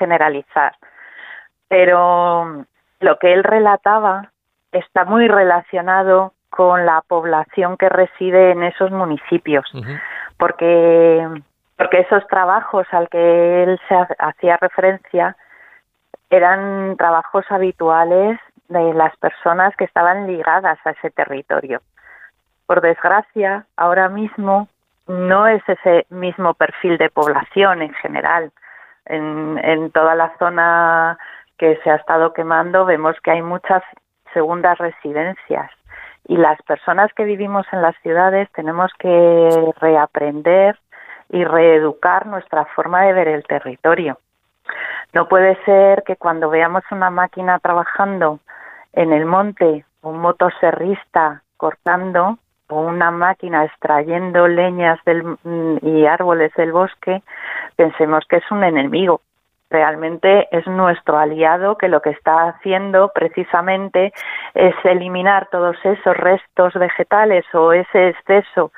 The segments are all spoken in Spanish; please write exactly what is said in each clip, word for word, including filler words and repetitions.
generalizar. Pero lo que él relataba está muy relacionado con la población que reside en esos municipios, uh-huh. porque porque esos trabajos al que él se hacía referencia eran trabajos habituales de las personas que estaban ligadas a ese territorio. Por desgracia, ahora mismo no es ese mismo perfil de población en general. En, en toda la zona que se ha estado quemando vemos que hay muchas segundas residencias y las personas que vivimos en las ciudades tenemos que reaprender y reeducar nuestra forma de ver el territorio. No puede ser que cuando veamos una máquina trabajando en el monte, un motoserrista cortando o una máquina extrayendo leñas del, y árboles del bosque, pensemos que es un enemigo. Realmente es nuestro aliado que lo que está haciendo precisamente es eliminar todos esos restos vegetales o ese exceso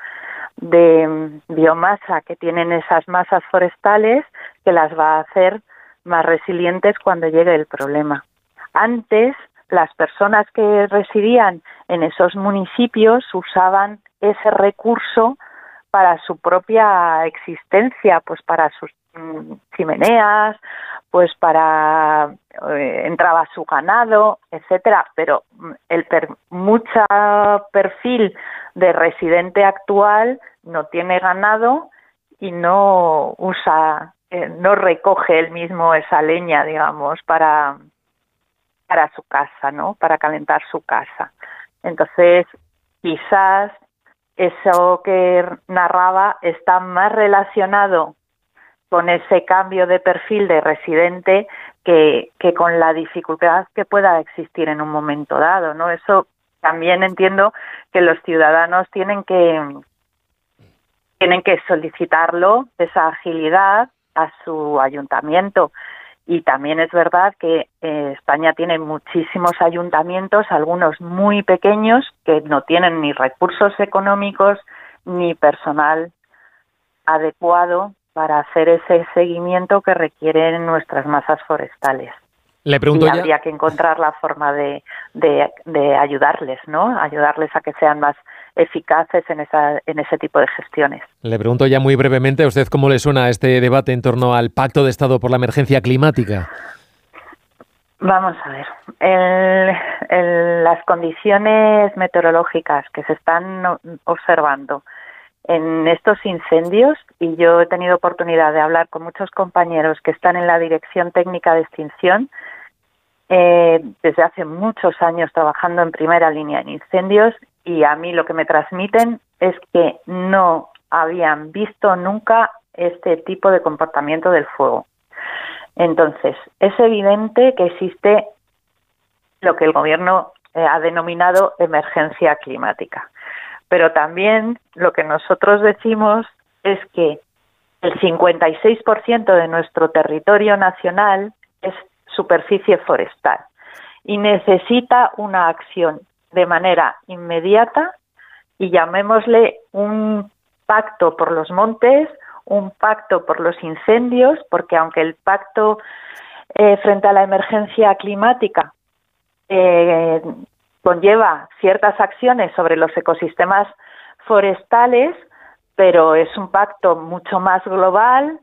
de biomasa que tienen esas masas forestales, que las va a hacer más resilientes cuando llegue el problema. Antes, las personas que residían en esos municipios usaban ese recurso para su propia existencia, pues para sus mm, chimeneas, pues para eh, entraba su ganado, etcétera. Pero el per, mucha perfil de residente actual no tiene ganado y no usa, eh, no recoge él mismo esa leña, digamos, para para su casa, ¿no? Para calentar su casa. Entonces, quizás eso que narraba está más relacionado con ese cambio de perfil de residente que, que con la dificultad que pueda existir en un momento dado, ¿no? Eso también entiendo que los ciudadanos tienen que tienen que solicitarlo, esa agilidad, a su ayuntamiento. Y también es verdad que eh, España tiene muchísimos ayuntamientos, algunos muy pequeños, que no tienen ni recursos económicos ni personal adecuado para hacer ese seguimiento que requieren nuestras masas forestales. Le pregunto y ya... habría que encontrar la forma de, de, de ayudarles, ¿no? Ayudarles a que sean más eficaces en esa en ese tipo de gestiones. Le pregunto ya muy brevemente, ¿a usted cómo le suena este debate en torno al Pacto de Estado por la Emergencia Climática? Vamos a ver, el, el, las condiciones meteorológicas que se están observando en estos incendios, y yo he tenido oportunidad de hablar con muchos compañeros que están en la Dirección Técnica de Extinción, eh, desde hace muchos años trabajando en primera línea en incendios, y a mí lo que me transmiten es que no habían visto nunca este tipo de comportamiento del fuego. Entonces, es evidente que existe lo que el gobierno eh, ha denominado emergencia climática. Pero también lo que nosotros decimos es que el cincuenta y seis por ciento de nuestro territorio nacional es superficie forestal y necesita una acción de manera inmediata, y llamémosle un pacto por los montes, un pacto por los incendios, porque aunque el pacto eh, frente a la emergencia climática eh, conlleva ciertas acciones sobre los ecosistemas forestales, pero es un pacto mucho más global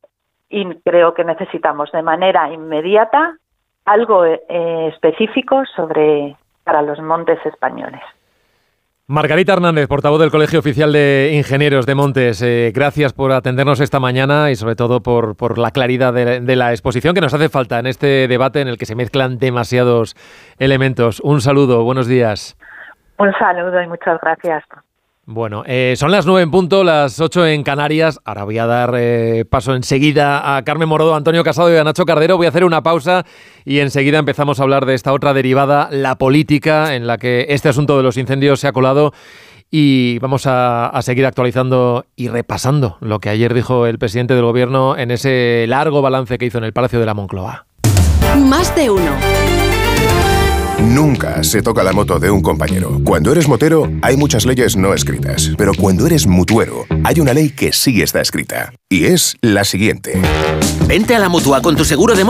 y creo que necesitamos de manera inmediata algo eh, específico sobre para los montes españoles. Margarita Hernández, portavoz del Colegio Oficial de Ingenieros de Montes, eh, gracias por atendernos esta mañana y sobre todo por, por la claridad de, de la exposición que nos hace falta en este debate en el que se mezclan demasiados elementos. Un saludo, buenos días. Un saludo y muchas gracias. Bueno, eh, son las nueve en punto, las ocho en Canarias. Ahora voy a dar eh, paso enseguida a Carmen Morodo, Antonio Casado y a Nacho Cardero. Voy a hacer una pausa y enseguida empezamos a hablar de esta otra derivada, la política, en la que este asunto de los incendios se ha colado. Y vamos a, a seguir actualizando y repasando lo que ayer dijo el presidente del Gobierno en ese largo balance que hizo en el Palacio de la Moncloa. Más de uno. Nunca se toca la moto de un compañero. Cuando eres motero, hay muchas leyes no escritas. Pero cuando eres mutuero, hay una ley que sí está escrita. Y es la siguiente. Vente a la Mutua con tu seguro de moto